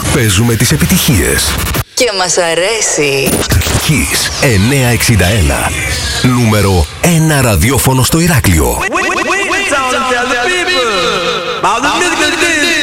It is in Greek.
Παίζουμε τις επιτυχίες. Και μας αρέσει. Kiss 961. Νούμερο 1 ραδιόφωνο στο Ηράκλειο.